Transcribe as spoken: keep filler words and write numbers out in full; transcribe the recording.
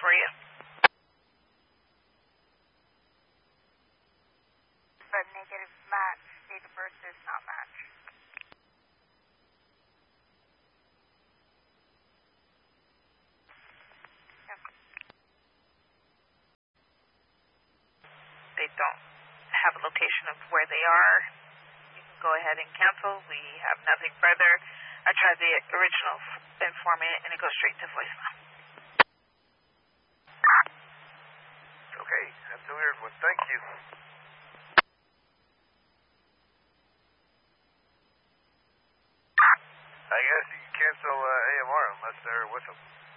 for you. But negative match, date of birth does not match. They don't have a location of where they are. You can go ahead and cancel. We have nothing further. I tried the original informant and it goes straight to voicemail. Okay, that's a weird one. Thank you. I guess you can cancel uh, A M R unless they're with them.